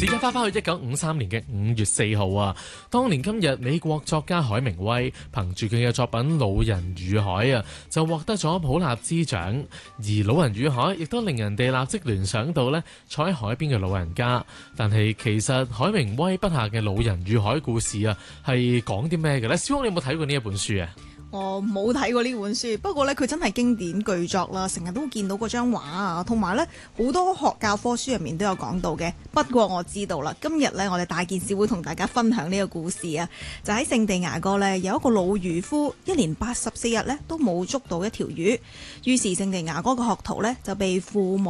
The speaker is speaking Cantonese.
時間翻返去1953年嘅5月4號啊，當年今日美國作家海明威憑住佢嘅作品《老人與海》啊，就獲得咗普立茲獎。而《老人與海》亦都令人哋立即聯想到呢坐喺海邊嘅老人家。但係其實海明威筆下嘅《老人與海》故事啊，係講啲咩嘅呢？小紅，你有冇睇過呢一本書啊？ 我冇睇過呢本書，不過呢，佢真係經典巨作啦，成日都見到嗰張畫啊，同埋呢好多學教科書入面都有講到嘅。不過我知道啦，今日呢，我哋大件事會同大家分享呢個故事啊，就喺聖地牙哥呢，有一個老漁夫，一年84日呢都冇捉到一條魚，於是聖地牙哥嘅學徒呢，就被父母